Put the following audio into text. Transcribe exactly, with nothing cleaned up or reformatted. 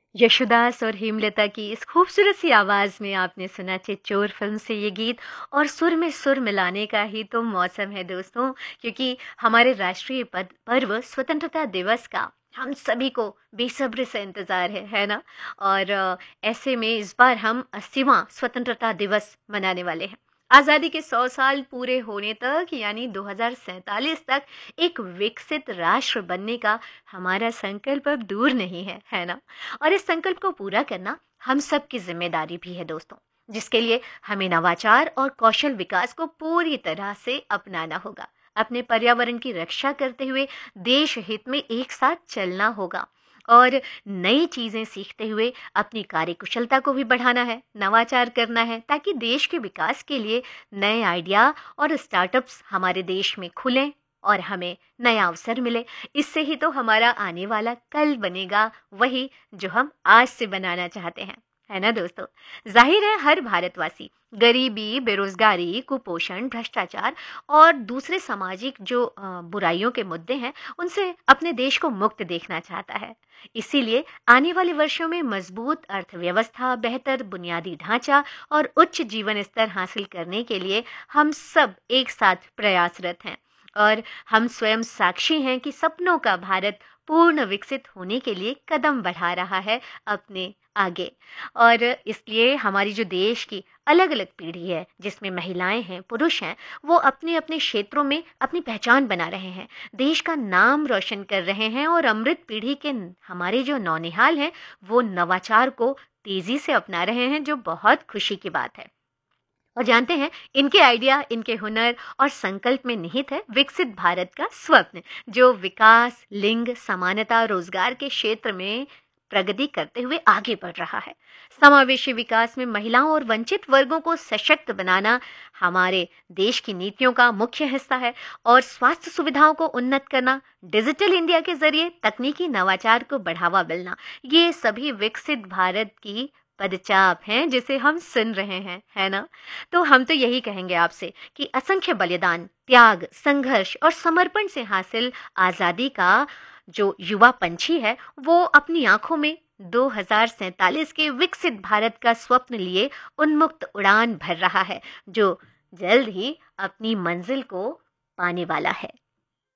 यशोदास और हेमलता की इस खूबसूरत सी आवाज़ में आपने सुना चिच्चोर फिल्म से ये गीत। और सुर में सुर मिलाने का ही तो मौसम है दोस्तों, क्योंकि हमारे राष्ट्रीय पद पर्व स्वतंत्रता दिवस का हम सभी को बेसब्री से इंतज़ार है है ना। और अ, ऐसे में इस बार हम अस्सीवां स्वतंत्रता दिवस मनाने वाले हैं। आज़ादी के सौ साल पूरे होने तक यानी दो हज़ार सैंतालीस तक एक विकसित राष्ट्र बनने का हमारा संकल्प अब दूर नहीं है है ना। और इस संकल्प को पूरा करना हम सब की जिम्मेदारी भी है दोस्तों, जिसके लिए हमें नवाचार और कौशल विकास को पूरी तरह से अपनाना होगा। अपने पर्यावरण की रक्षा करते हुए देश हित में एक साथ चलना होगा। और नई चीजें सीखते हुए अपनी कार्यकुशलता को भी बढ़ाना है, नवाचार करना है, ताकि देश के विकास के लिए नए आइडिया और स्टार्टअप्स हमारे देश में खुलें और हमें नया अवसर मिले। इससे ही तो हमारा आने वाला कल बनेगा वही जो हम आज से बनाना चाहते हैं, है ना दोस्तों। जाहिर है हर भारतवासी गरीबी, बेरोजगारी, कुपोषण, भ्रष्टाचार और दूसरे सामाजिक जो अ, बुराइयों के मुद्दे हैं उनसे अपने देश को मुक्त देखना चाहता है। इसीलिए आने वाले वर्षों में मजबूत अर्थव्यवस्था, बेहतर बुनियादी ढांचा और उच्च जीवन स्तर हासिल करने के लिए हम सब एक साथ प्रयासरत हैं। और हम स्वयं साक्षी हैं कि सपनों का भारत पूर्ण विकसित होने के लिए कदम बढ़ा रहा है अपने आगे। और इसलिए हमारी जो देश की अलग अलग पीढ़ी है, जिसमें महिलाएं हैं, पुरुष हैं, वो अपने अपने क्षेत्रों में अपनी पहचान बना रहे हैं, देश का नाम रोशन कर रहे हैं। और अमृत पीढ़ी के न- हमारे जो नौनिहाल हैं वो नवाचार को तेजी से अपना रहे हैं, जो बहुत खुशी की बात है। और जानते हैं इनके आइडिया, इनके हुनर और संकल्प में निहित है विकसित भारत का स्वप्न, जो विकास, लिंग समानता, रोजगार के क्षेत्र में प्रगति करते हुए आगे बढ़ रहा है। समावेशी विकास में महिलाओं और वंचित वर्गों को सशक्त बनाना हमारे देश की नीतियों का मुख्य हिस्सा है। और स्वास्थ्य सुविधाओं को उन्नत करना, डिजिटल इंडिया के जरिए तकनीकी नवाचार को बढ़ावा मिलना, ये सभी विकसित भारत की पदचाप हैं जिसे हम सुन रहे हैं, है ना। तो हम तो यही कहेंगे आपसे कि असंख्य बलिदान, त्याग, संघर्ष और समर्पण से हासिल आजादी का जो युवा पंछी है वो अपनी आंखों में दो हज़ार सैंतालीस के विकसित भारत का स्वप्न लिए उन्मुक्त उड़ान भर रहा है, जो जल्द ही अपनी मंजिल को पाने वाला है।